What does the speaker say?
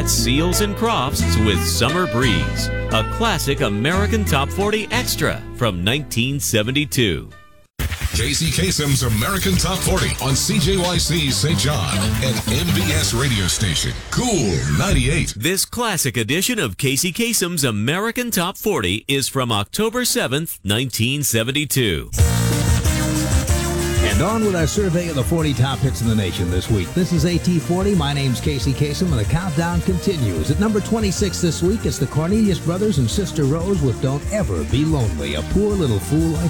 Seals and Crofts with Summer Breeze, a classic American Top 40 extra from 1972. Casey Kasem's American Top 40 on CJYC St. John and MBS radio station, Cool 98. This classic edition of Casey Kasem's American Top 40 is from October 7th, 1972. And on with our survey of the 40 top hits in the nation this week. This is AT40. My name's Casey Kasem, and the countdown continues. At number 26 this week, it's the Cornelius Brothers and Sister Rose with Don't Ever Be Lonely, a poor little fool like